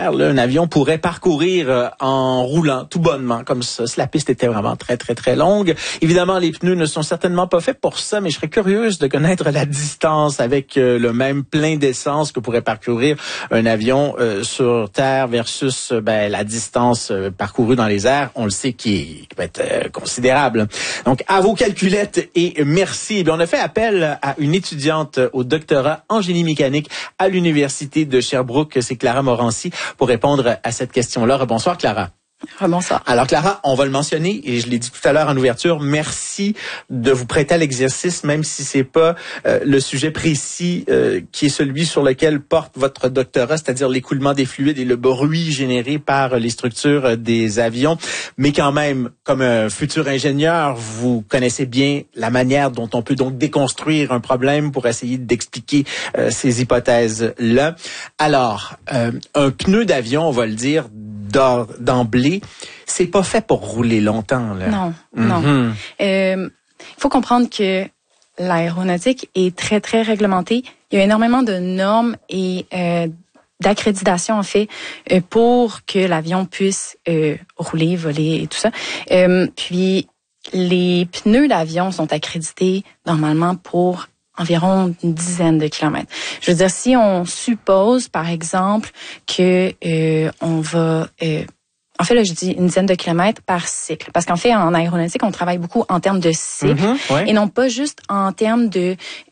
l'air, là, un avion pourrait parcourir en roulant tout bonnement comme ça, si la piste était vraiment très, très, très longue. Évidemment, les pneus ne sont certainement pas faits pour ça, mais je serais curieuse de connaître la distance avec le même plein d'essence que pourrait parcourir un avion sur Terre versus la distance parcourue dans les airs. On le sait qui peut être considérable. Donc, à vos calculettes et merci. On a fait appel à une étudiante au doctorat en génie mécanique à l'Université de Sherbrooke. C'est Clara Morancy pour répondre à cette question-là. Bonsoir, Clara. Bonsoir. Alors Clara, on va le mentionner et je l'ai dit tout à l'heure en ouverture, merci de vous prêter à l'exercice même si c'est pas le sujet précis qui est celui sur lequel porte votre doctorat, c'est-à-dire l'écoulement des fluides et le bruit généré par les structures des avions, mais quand même comme un futur ingénieur, vous connaissez bien la manière dont on peut donc déconstruire un problème pour essayer d'expliquer ces hypothèses-là. Alors, un pneu d'avion, on va le dire d'emblée, c'est pas fait pour rouler longtemps, là. Non, non. Il faut comprendre que l'aéronautique est très, très réglementée. Il y a énormément de normes et d'accréditation, en fait, pour que l'avion puisse rouler, voler et tout ça. Puis, les pneus d'avion sont accrédités normalement pour environ une dizaine de kilomètres. Je veux dire, si on suppose, par exemple, que on va... en fait, là, je dis une dizaine de kilomètres par cycle. Parce qu'en fait, en aéronautique, on travaille beaucoup en termes de cycle et non pas juste en termes de...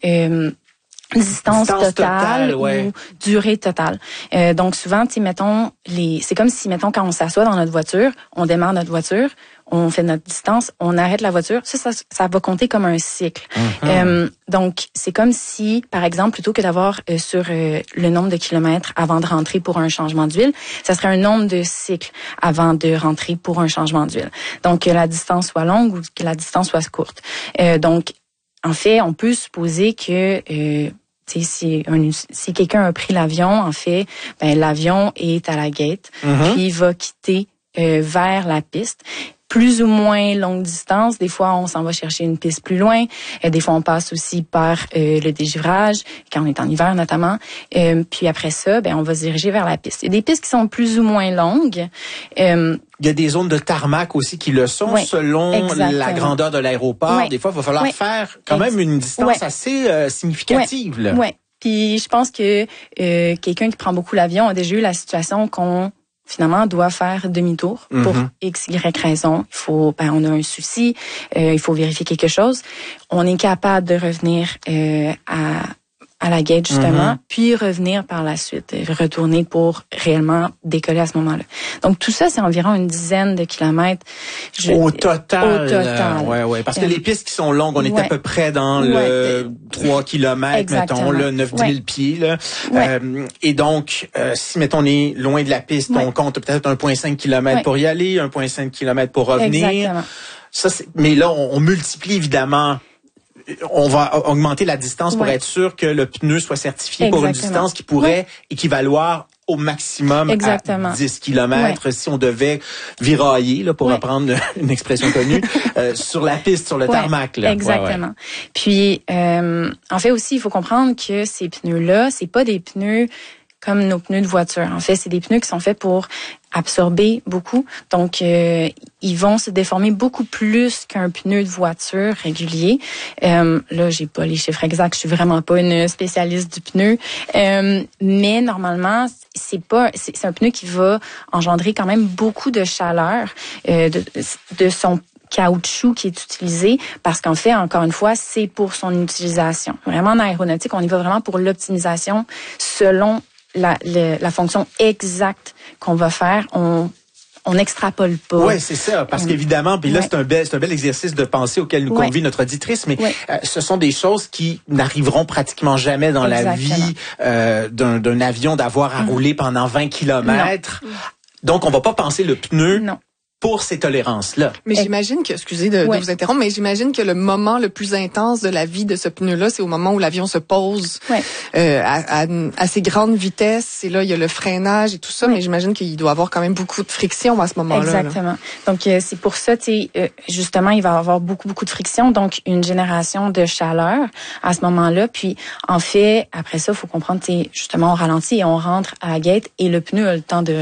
distance totale ou durée totale. Donc souvent, tu sais, mettons, c'est comme si, mettons, quand on s'assoit dans notre voiture, on démarre notre voiture, on fait notre distance, on arrête la voiture, ça va compter comme un cycle. Donc, c'est comme si, par exemple, plutôt que d'avoir sur le nombre de kilomètres avant de rentrer pour un changement d'huile, ça serait un nombre de cycles avant de rentrer pour un changement d'huile. Donc, que la distance soit longue ou que la distance soit courte. Donc, en fait, on peut supposer que si quelqu'un a pris l'avion, en fait, l'avion est à la gate, puis il va quitter vers la piste. Plus ou moins longue distance. Des fois, on s'en va chercher une piste plus loin. Des fois, on passe aussi par le dégivrage, quand on est en hiver notamment. Puis après ça, on va se diriger vers la piste. Il y a des pistes qui sont plus ou moins longues. Il y a des zones de tarmac aussi qui le sont, selon la grandeur de l'aéroport. Des fois, il va falloir faire quand même une distance assez significative. Oui. Puis je pense que quelqu'un qui prend beaucoup l'avion a déjà eu la situation qu'on finalement doit faire demi-tour pour X, Y raison. Il faut, on a un souci, il faut vérifier quelque chose. On est capable de revenir à la gate, justement, puis revenir par la suite, retourner pour réellement décoller à ce moment-là. Donc, tout ça, c'est environ une dizaine de kilomètres. Au total. Ouais. Parce que les pistes qui sont longues, on est à peu près dans le 3 kilomètres, mettons, là, 9-10 000 pieds, là. Et donc, si, mettons, on est loin de la piste, on compte peut-être 1,5 kilomètre pour y aller, 1,5 kilomètre pour revenir. Exactement. Ça, mais là, on multiplie évidemment. On va augmenter la distance pour être sûr que le pneu soit certifié pour une distance qui pourrait équivaloir au maximum à 10 kilomètres si on devait virailler, là, pour reprendre une expression connue, sur la piste, sur le tarmac. Là. Exactement. Puis, en fait aussi, il faut comprendre que ces pneus-là, c'est pas des pneus comme nos pneus de voiture. En fait, c'est des pneus qui sont faits pour absorber beaucoup. Donc, ils vont se déformer beaucoup plus qu'un pneu de voiture régulier. Là, j'ai pas les chiffres exacts. Je suis vraiment pas une spécialiste du pneu. Mais normalement, c'est un pneu qui va engendrer quand même beaucoup de chaleur de son caoutchouc qui est utilisé parce qu'en fait, encore une fois, c'est pour son utilisation. Vraiment, en aéronautique, on y va vraiment pour l'optimisation selon la fonction exacte qu'on va faire. On n'extrapole pas. Oui, c'est ça, parce qu'évidemment, puis là, c'est un bel exercice de pensée auquel nous convie notre auditrice, mais ce sont des choses qui n'arriveront pratiquement jamais dans la vie d'un avion d'avoir à rouler pendant 20 kilomètres. Donc, on va pas penser le pneu pour ces tolérances-là. Mais j'imagine que, excusez de vous interrompre, mais j'imagine que le moment le plus intense de la vie de ce pneu-là, c'est au moment où l'avion se pose à assez grande vitesse. Et là, il y a le freinage et tout ça, mais j'imagine qu'il doit avoir quand même beaucoup de friction à ce moment-là. Exactement. Là. Donc, c'est pour ça, justement, il va y avoir beaucoup de friction, donc une génération de chaleur à ce moment-là. Puis, en fait, après ça, il faut comprendre, justement, on ralentit et on rentre à la gate et le pneu a le temps de